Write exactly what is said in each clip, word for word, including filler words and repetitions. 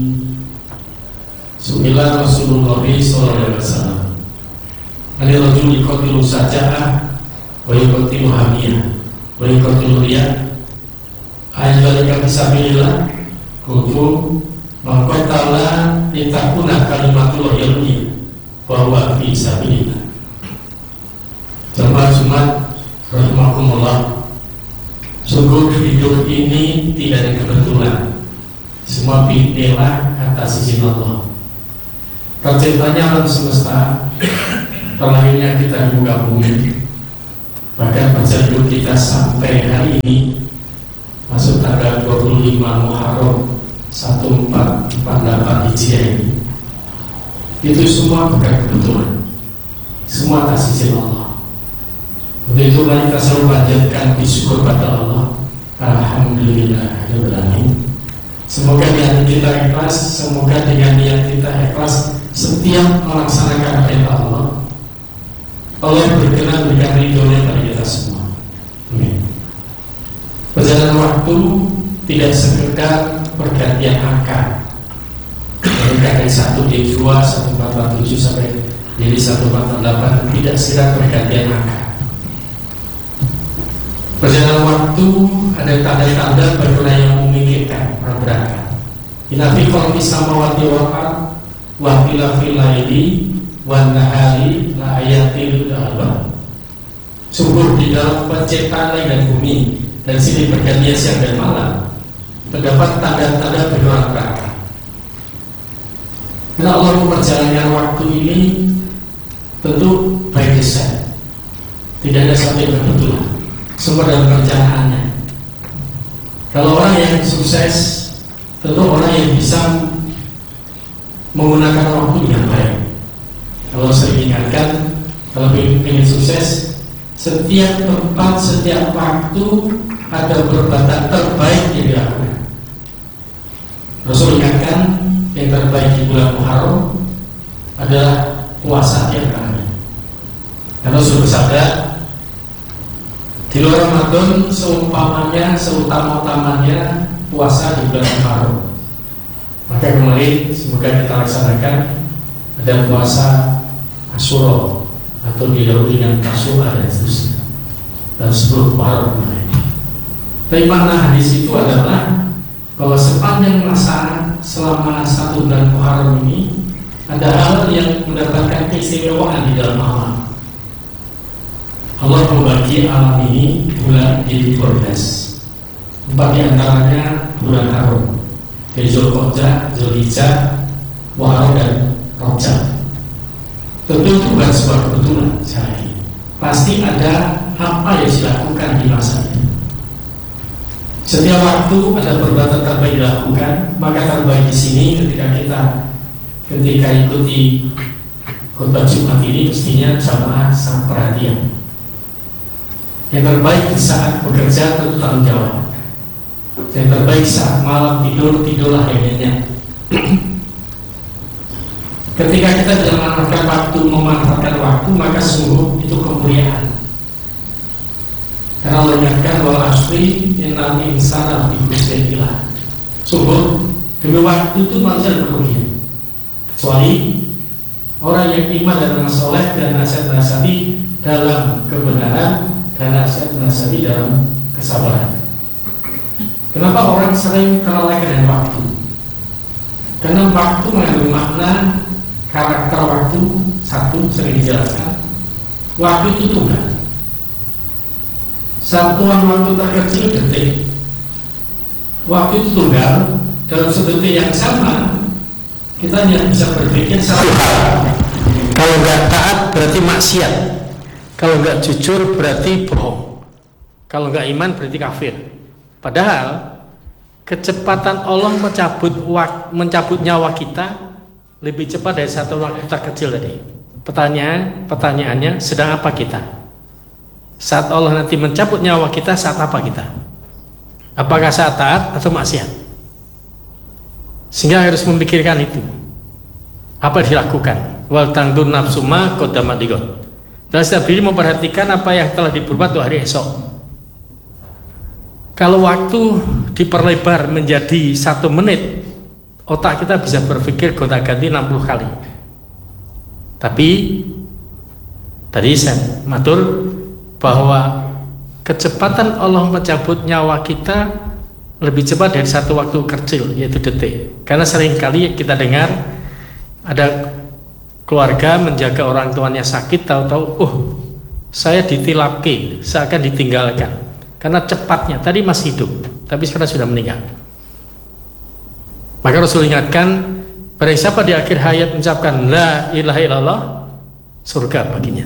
Su'ila Rasulullah sallallahu alaihi wasallam Ani rajul yuqatilu saja'ah wa yuqatilu hamiyah wa yuqatilu riyah ayyalika fisabilillah kultu maqatala litakuna kalimatullah yalmi wa huwa fi sabilillah. Jamaah Jumat rahimakumullah, sungguh hidup ini tidak ada kebetulan, semua bidilah atas izin Allah. Terciptanya alam semesta, terlahirnya kita di muka bumi, bahkan perjalanan kita sampai hari ini masuk tanggal dua puluh lima Muharram seribu empat ratus empat puluh delapan Hijriah ini, itu semua bukan kebetulan, semua atas izin Allah. Untuk itu mari kita selalu panjatkan bersyukur pada Allah. Alhamdulillahirrahmanirrahim. Semoga niat kita ikhlas, semoga dengan niat kita ikhlas setiap melaksanakan perintah Allah, Allah berkenan berikan ridhonya pada kita semua. Amin. Perjalanan waktu tidak sekedar pergantian angka, dari satu D dua satu empat empat tujuh sampai jadi satu empat empat delapan, tidak sekedar pergantian angka. Perjalanan waktu ada tanda-tanda bagaimana yang memikirkan orang berangkat. Inafi qalbi samawati wal ard wa fil laili wan nahari la ayatil albab. Sungguh di dalam penciptaan langit dan bumi dan silih pergantian siang dan malam terdapat tanda-tanda bagi orang berangkat. Karena Allah memperjalankan waktu ini tentu by design, tidak ada satu yang kebetulan, semua dalam perencanaannya. Kalau orang yang sukses, tentu orang yang bisa menggunakan waktu dengan baik. Kalau saya ingatkan, kalau ingin sukses, setiap tempat, setiap waktu ada perbuatan terbaik yang dilakukan. Rasul ingatkan yang terbaik di bulan Muharram adalah puasa yang kami. Karena Rasul bersabda, di luar Ramadan seumpamanya, seutama-utamanya puasa di bulan Muharram. Maka kemarin semoga kita laksanakan ada puasa Asyura atau didahului dengan Tasyura dan seterusnya, dan sepuluh Muharram. Tapi makna hadis itu adalah bahwa sepanjang masa selama satu bulan Muharram ini ada hal yang mendapatkan keistimewaan di dalam alam. Allah membagi alam ini bulan jadi dua belas. Empat di antaranya bulan Haram, dari Zulqa'dah, Zulhijjah, Muharram dan Rajab. Tentu itu bukan sebuah kebetulan sekali. Pasti ada apa yang dilakukan di masa itu. Setiap waktu ada perbuatan terbaik dilakukan, maka terbaik di sini ketika kita ketika ikuti khutbah Jumat ini mestinya jamaah sangat perhatian. Yang terbaik di saat bekerja tentu tanggung jawab. Yang terbaik saat malam tidur, tidurlah yang nyenyak. Ketika kita dalam memanfaatkan waktu, memanfaatkan waktu, maka sungguh itu kemuliaan. Karena Allah ingatkan bahwa asli innal insana lafi khusr. Sungguh demi waktu itu manusia berkerugian, kecuali orang yang iman dan amal soleh dan nasihat-nasihati dalam kebenaran dan nasihat-nasihati dalam kesabaran. Kenapa orang sering terlalaikan dengan waktu? Karena waktu mengandung makna. Karakter waktu satu sering dijelaskan. Waktu itu tunggal. Satuan waktu terkecil detik. Waktu itu tunggal. Dalam sedetik yang sama kita hanya bisa berpikir salah. Kalau nggak taat berarti maksiat. Kalau nggak jujur berarti bohong. Kalau nggak iman berarti kafir. Padahal kecepatan Allah mencabut wak, mencabut nyawa kita lebih cepat dari satu waktu terkecil tadi. Pertanyaan, pertanyaannya, sedang apa kita? Saat Allah nanti mencabut nyawa kita, saat apa kita? Apakah saat taat atau maksiat? Sehingga harus memikirkan itu. Apa yang dilakukan? Wal tangdur nafsu ma qaddamat lighad. Dan setiap diri memperhatikan apa yang telah diperbuat untuk hari esok. Kalau waktu diperlebar menjadi satu menit, otak kita bisa berpikir gonta-ganti enam puluh kali. Tapi tadi saya matur bahwa kecepatan Allah mencabut nyawa kita lebih cepat dari satu waktu kecil, yaitu detik. Karena seringkali kita dengar ada keluarga menjaga orang tuanya sakit, tahu-tahu oh saya ditilapke, seakan ditinggalkan karena cepatnya. Tadi masih hidup tapi sekarang sudah meninggal. Maka Rasul ingatkan, barang siapa di akhir hayat mengucapkan la ilaha illallah, surga baginya.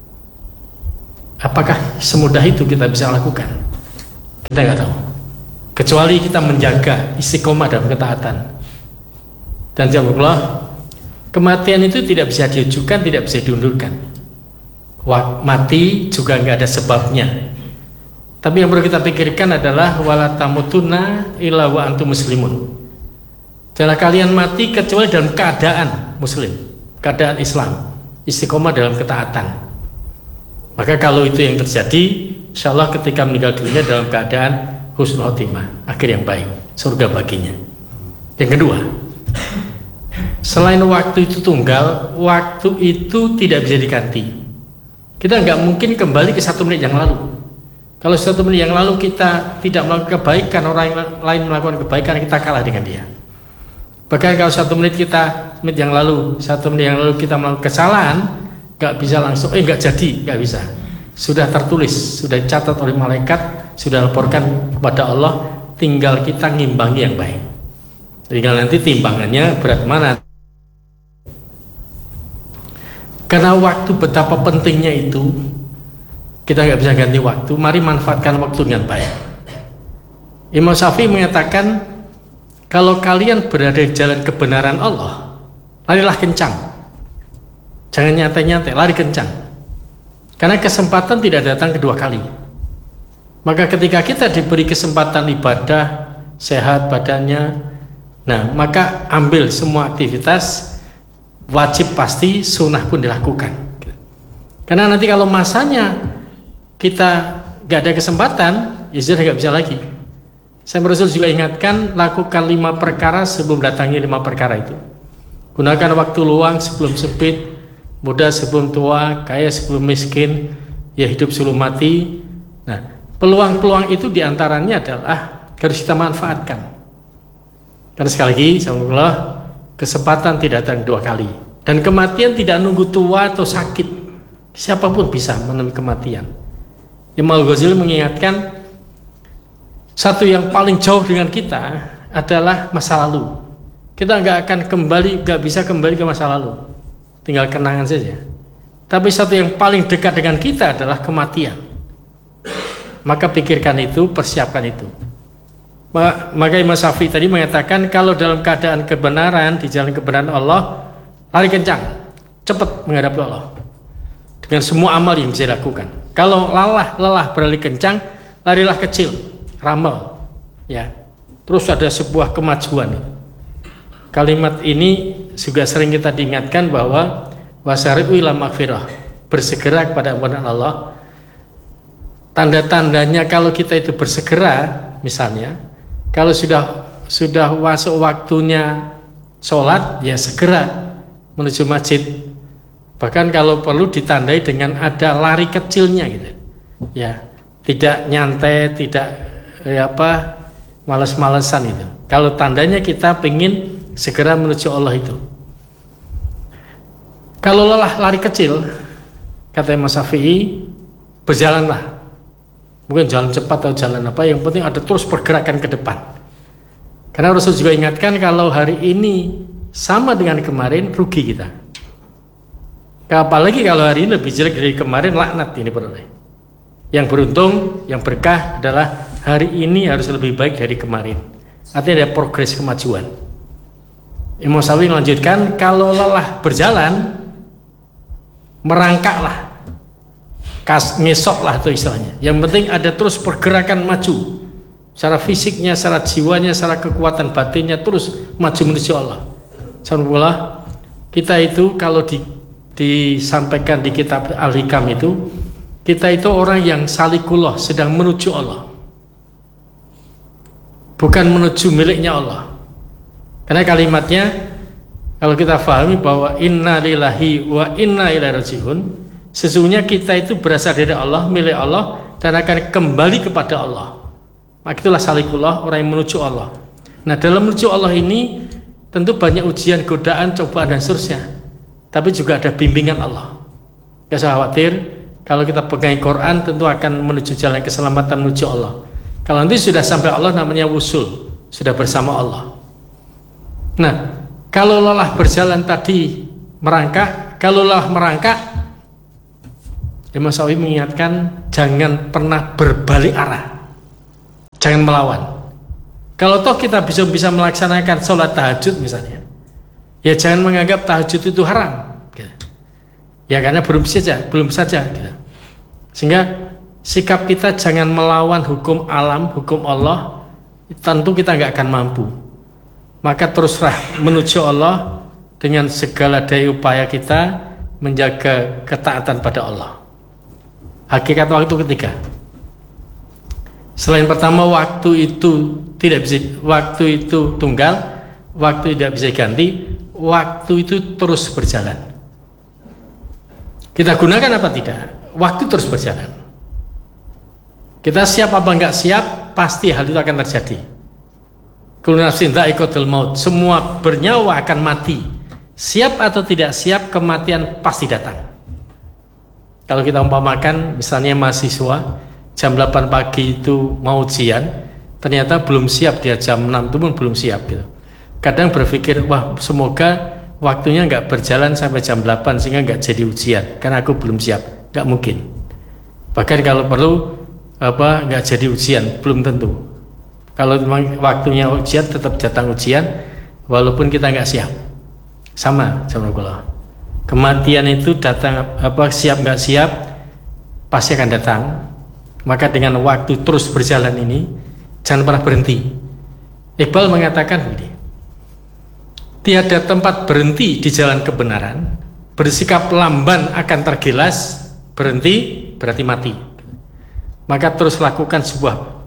Apakah semudah itu kita bisa lakukan? Kita nggak tahu, kecuali kita menjaga istiqomah dalam ketaatan. Dan jazakumullah, kematian itu tidak bisa diajukan, tidak bisa diundurkan. Wah, mati juga nggak ada sebabnya. Tapi yang perlu kita pikirkan adalah wala tamutunna illa wa antum muslimun. Janganlah kalian mati kecuali dalam keadaan muslim, keadaan Islam, istiqomah dalam ketaatan. Maka kalau itu yang terjadi, insya Allah ketika meninggal dunia dalam keadaan husnul khotimah, akhir yang baik, surga baginya. Yang kedua, selain waktu itu tunggal, waktu itu tidak bisa diganti. Kita nggak mungkin kembali ke satu menit yang lalu. Kalau satu menit yang lalu kita tidak melakukan kebaikan, orang lain melakukan kebaikan, kita kalah dengan dia. Bahkan kalau satu menit kita menit yang lalu, satu menit yang lalu kita melakukan kesalahan, nggak bisa langsung, eh nggak jadi, nggak bisa. Sudah tertulis, sudah dicatat oleh malaikat, sudah laporkan kepada Allah, tinggal kita ngimbangi yang baik. Tinggal nanti timbangannya berat mana. Karena waktu betapa pentingnya itu, kita nggak bisa ganti waktu. Mari manfaatkan waktu dengan baik. Imam Syafi'i mengatakan, kalau kalian berada di jalan kebenaran Allah, larilah kencang. Jangan nyantai-nyantai, lari kencang. Karena kesempatan tidak datang kedua kali. Maka ketika kita diberi kesempatan ibadah, sehat badannya, nah maka ambil semua aktivitas, wajib pasti, sunnah pun dilakukan. Karena nanti kalau masanya kita gak ada kesempatan, ya sudah gak bisa lagi. Saya Rasul juga ingatkan, lakukan lima perkara sebelum datangnya lima perkara itu. Gunakan waktu luang sebelum sempit, muda sebelum tua, kaya sebelum miskin, ya hidup sebelum mati. Nah, peluang-peluang itu diantaranya adalah harus kita manfaatkan. Karena sekali lagi, alhamdulillah, kesempatan tidak datang dua kali. Dan kematian tidak nunggu tua atau sakit. Siapapun bisa menemui kematian. Imam Ghazali mengingatkan, satu yang paling jauh dengan kita adalah masa lalu. Kita nggak akan kembali, nggak bisa kembali ke masa lalu. Tinggal kenangan saja. Tapi satu yang paling dekat dengan kita adalah kematian. Maka pikirkan itu, persiapkan itu. Maka Imam Syafi'i tadi mengatakan, kalau dalam keadaan kebenaran, di jalan kebenaran Allah, lari kencang, cepat menghadap Allah dengan semua amal yang bisa dilakukan. Kalau lelah, lelah berlari kencang, larilah kecil, ramal, ya. Terus ada sebuah kemajuan. Kalimat ini juga sering kita diingatkan bahwa wasari'u ila maghfirah, bersegera kepada ampunan Allah. Tanda-tandanya kalau kita itu bersegera, misalnya, kalau sudah sudah masuk waktunya sholat, ya segera menuju masjid. Bahkan kalau perlu ditandai dengan ada lari kecilnya, gitu, ya, tidak nyantai, tidak ya apa malas-malesan itu. Kalau tandanya kita pengen segera menuju Allah itu. Kalau lelah lari kecil, kata Imam Syafi'i, berjalanlah. Mungkin jalan cepat atau jalan apa, yang penting ada terus pergerakan ke depan. Karena Rasul juga ingatkan, kalau hari ini sama dengan kemarin, rugi kita. Apalagi kalau hari ini lebih jelek dari kemarin, laknat ini beroleh. Yang beruntung, yang berkah adalah hari ini harus lebih baik dari kemarin. Artinya ada progres kemajuan. Imam Syafi'i melanjutkan, kalau lelah berjalan, merangkaklah, kas ngesoklah itu istilahnya. Yang penting ada terus pergerakan maju, secara fisiknya, secara jiwanya, secara kekuatan batinnya terus maju menuju Allah. Alhamdulillah, kita itu kalau di, disampaikan di kitab Al-Hikam itu, kita itu orang yang salikullah, sedang menuju Allah, bukan menuju miliknya Allah. Karena kalimatnya kalau kita pahami bahwa inna lillahi wa inna ilaihi raji'un, sesungguhnya kita itu berasal dari Allah, milik Allah, dan akan kembali kepada Allah. Maka itulah salikullah, orang yang menuju Allah. Nah, dalam menuju Allah ini tentu banyak ujian, godaan, cobaan dan seterusnya. Tapi juga ada bimbingan Allah. Gak usah khawatir, kalau kita pegang Quran tentu akan menuju jalan keselamatan, menuju Allah. Kalau nanti sudah sampai Allah namanya wusul, sudah bersama Allah. Nah, kalau lelah berjalan tadi merangkak, kalau lelah merangkak, Imam Syafi'i mengingatkan jangan pernah berbalik arah, jangan melawan. Kalau toh kita bisa bisa melaksanakan sholat tahajud misalnya, ya jangan menganggap tahajud itu haram, ya karena belum saja, belum saja. Sehingga sikap kita jangan melawan hukum alam, hukum Allah, tentu kita nggak akan mampu. Maka teruslah menuju Allah dengan segala daya upaya kita menjaga ketaatan pada Allah. Hakikat waktu ketiga. Selain pertama, waktu itu tidak bisa, waktu itu tunggal, waktu tidak bisa ganti, waktu itu terus berjalan. Kita gunakan apa tidak? Waktu terus berjalan. Kita siap apa enggak siap, pasti hal itu akan terjadi. Kullu nafsin dha'iqatul maut, semua bernyawa akan mati. Siap atau tidak siap, kematian pasti datang. Kalau kita umpamakan misalnya mahasiswa jam delapan pagi itu mau ujian, ternyata belum siap, dia jam enam itu pun belum siap gitu. Kadang berpikir, wah semoga waktunya nggak berjalan sampai jam delapan sehingga nggak jadi ujian karena aku belum siap. Nggak mungkin. Bahkan kalau perlu apa nggak jadi ujian, belum tentu. Kalau memang waktunya ujian, tetap datang ujian walaupun kita nggak siap. Sama sama Allah. Kematian itu datang apa siap nggak siap pasti akan datang. Maka dengan waktu terus berjalan ini jangan pernah berhenti. Iqbal mengatakan begini, tiada tempat berhenti di jalan kebenaran, bersikap lamban akan tergilas, berhenti berarti mati. Maka terus lakukan sebuah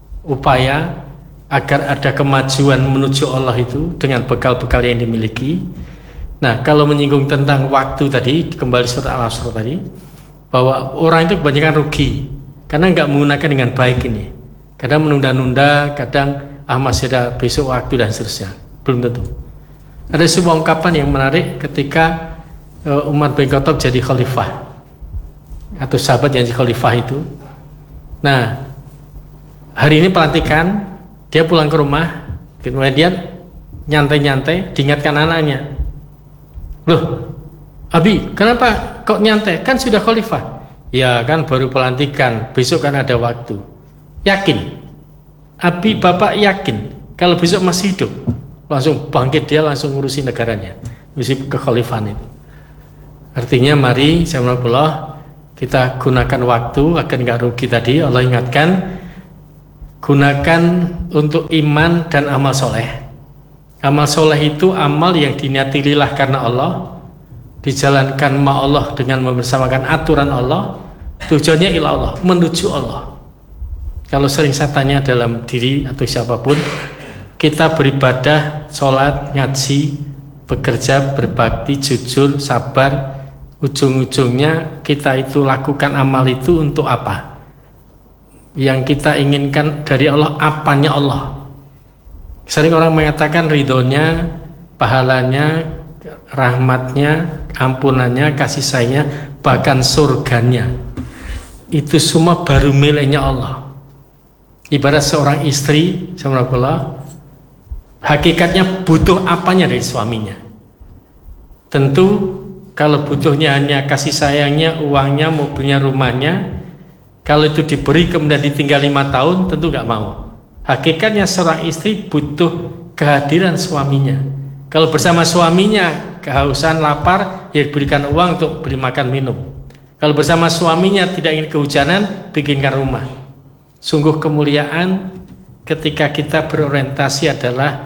upaya agar ada kemajuan menuju Allah itu dengan bekal-bekal yang dimiliki. Nah, kalau menyinggung tentang waktu tadi, kembali surat Al-Asr tadi, bahwa orang itu kebanyakan rugi karena nggak menggunakan dengan baik ini. Kadang menunda-nunda, kadang ah masih ada besok waktu dan seterusnya. Belum tentu. Ada sebuah ungkapan yang menarik ketika uh, Umar bin Khattab jadi khalifah atau sahabat yang jadi khalifah itu. Nah, hari ini pelantikan, dia pulang ke rumah, kemudian nyantai-nyantai, diingatkan anaknya, loh, Abi, kenapa kok nyantai? Kan sudah khalifah. Ya kan baru pelantikan, besok kan ada waktu. Yakin? Abi, bapak yakin kalau besok masih hidup? Langsung bangkit dia, langsung ngurusi negaranya, ngurusi kekhalifahan itu. Artinya mari, Allah, kita gunakan waktu agar nggak rugi tadi. Allah ingatkan, gunakan untuk iman dan amal soleh. Amal soleh itu amal yang diniati lillah karena Allah, dijalankan ma Allah dengan membersamakan aturan Allah, tujuannya ila Allah, menuju Allah. Kalau sering saya tanya dalam diri atau siapapun, kita beribadah, sholat, ngaji, bekerja, berbakti, jujur, sabar, ujung-ujungnya kita itu lakukan amal itu untuk apa? Yang kita inginkan dari Allah, apanya Allah? Sering orang mengatakan ridhonya, pahalanya, rahmatnya, ampunannya, kasih sayangnya, bahkan surganya. Itu semua baru miliknya Allah. Ibarat seorang istri, sama Allah, hakikatnya butuh apanya dari suaminya? Tentu kalau butuhnya hanya kasih sayangnya, uangnya, mobilnya, rumahnya, kalau itu diberi kemudian ditinggal lima tahun, tentu nggak mau. Hakikatnya seorang istri butuh kehadiran suaminya. Kalau bersama suaminya kehausan, lapar, ya diberikan uang untuk beli makan minum. Kalau bersama suaminya tidak ingin kehujanan, bikinkan rumah. Sungguh kemuliaan ketika kita berorientasi adalah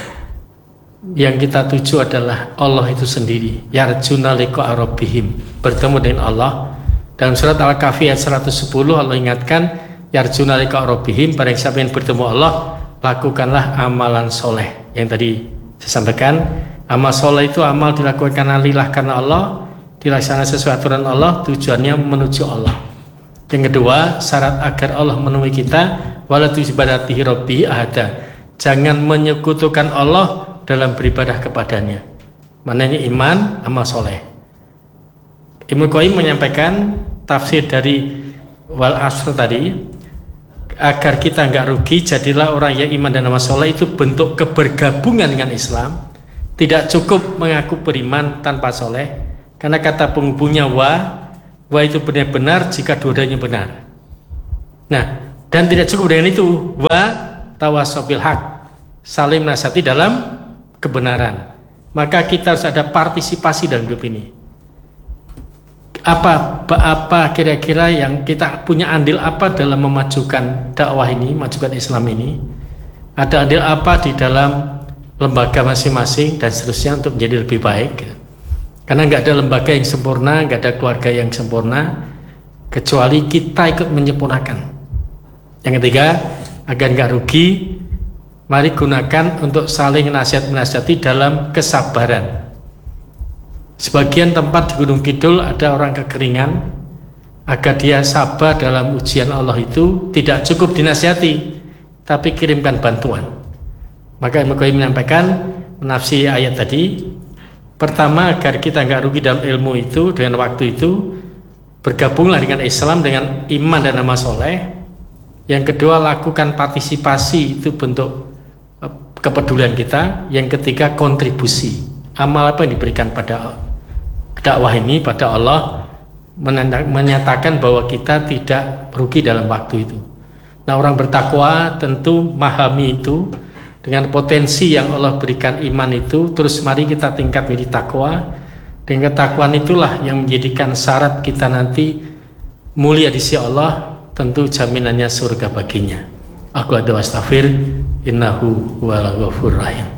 yang kita tuju adalah Allah itu sendiri. Yarjuna liqa rabbihim, bertemu dengan Allah. Dalam surat Al-Kahfi ayat seratus sepuluh Allah ingatkan, yarjuna liqa rabbihim, pada siapa yang bertemu Allah, lakukanlah amalan soleh yang tadi Saya sampaikan, amal soleh itu amal dilakukan karena lillah, karena Allah, dilaksanakan sesuai aturan Allah, tujuannya menuju Allah. Yang kedua, syarat agar Allah menemui kita, wala tu'ibadatihi rabbi ahada, jangan menyekutukan Allah dalam beribadah kepadanya. Maknanya iman, amal soleh. Ibnu Qayyim menyampaikan tafsir dari wal asr tadi, agar kita nggak rugi, jadilah orang yang iman dan amal soleh itu bentuk kebergabungan dengan Islam. Tidak cukup mengaku beriman tanpa soleh, karena kata penghubungnya wa, wa itu benar-benar jika dua-duanya benar. Nah, dan tidak cukup dengan itu, wa tawasobil haq, saling menasihati dalam kebenaran. Maka kita harus ada partisipasi dalam hidup ini. Apa apa kira-kira yang kita punya andil apa dalam memajukan dakwah ini, memajukan Islam ini? Ada andil apa di dalam lembaga masing-masing dan seterusnya untuk menjadi lebih baik? Karena nggak ada lembaga yang sempurna, nggak ada keluarga yang sempurna, kecuali kita ikut menyempurnakan. Yang ketiga, agar nggak rugi, mari gunakan untuk saling nasihat-menasihati dalam kesabaran. Sebagian tempat di Gunung Kidul ada orang kekeringan, agar dia sabar dalam ujian Allah itu tidak cukup dinasihati, tapi kirimkan bantuan. Maka Ibnu Qayyim menyampaikan menafsiri ayat tadi, pertama agar kita nggak rugi dalam ilmu itu, dengan waktu itu, bergabunglah dengan Islam dengan iman dan amal soleh. Yang kedua, lakukan partisipasi, itu bentuk kepedulian kita. Yang ketiga, kontribusi, amal apa yang diberikan pada dakwah ini, pada Allah, menyatakan bahwa kita tidak rugi dalam waktu itu. Nah, orang bertakwa tentu memahami itu dengan potensi yang Allah berikan iman itu. Terus mari kita tingkat menjadi takwa. Dengan ketakwaan itulah yang menjadikan syarat kita nanti mulia di sisi Allah, tentu jaminannya surga baginya. Aku ada wastaghfir, innahu huwal ghafurur rahim.